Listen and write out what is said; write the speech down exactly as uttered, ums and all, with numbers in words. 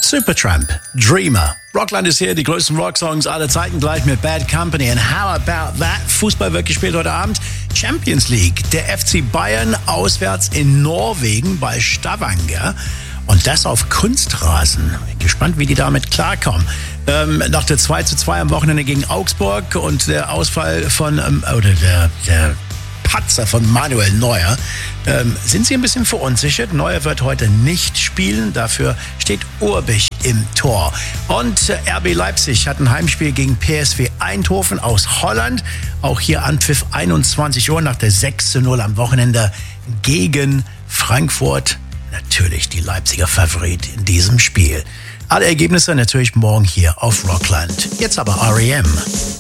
Supertramp, Dreamer. Rockland ist hier, die größten Rocksongs aller Zeiten, gleich mit Bad Company. And how about that? Fußball wird gespielt heute Abend. Champions League. Der F C Bayern auswärts in Norwegen bei Stavanger. Und das auf Kunstrasen. Gespannt, wie die damit klarkommen. Ähm, nach der zwei zu zwei am Wochenende gegen Augsburg und der Ausfall von, ähm, oder der, der Patzer von Manuel Neuer. Ähm, sind Sie ein bisschen verunsichert? Neuer wird heute nicht spielen. Dafür steht Urbich im Tor. Und äh, R B Leipzig hat ein Heimspiel gegen P S V Eindhoven aus Holland. Auch hier Anpfiff einundzwanzig Uhr nach der sechs zu null am Wochenende gegen Frankfurt. Natürlich die Leipziger Favorit in diesem Spiel. Alle Ergebnisse natürlich morgen hier auf Rockland. Jetzt aber R E M.